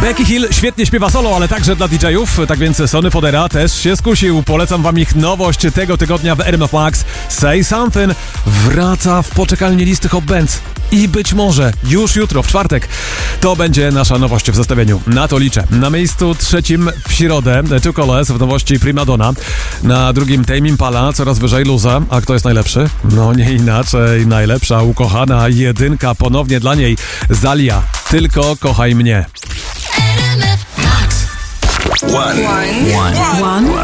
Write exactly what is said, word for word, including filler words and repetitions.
Becky Hill świetnie śpiewa solo, ale także dla didżejów, tak więc Sonny Fodera też się skusił. Polecam wam ich nowość tego tygodnia w R M F Max. Say Something wraca w poczekalni listy Hot Bands. I być może już jutro, w czwartek, to będzie nasza nowość w zestawieniu. Na to liczę. Na miejscu trzecim w środę Two Colors w nowości Primadonna. Na drugim Tame Impala, coraz wyżej Luza. A kto jest najlepszy? No nie inaczej. Najlepsza, ukochana jedynka ponownie dla niej. Zalia. Tylko kochaj mnie. One. One. One. One.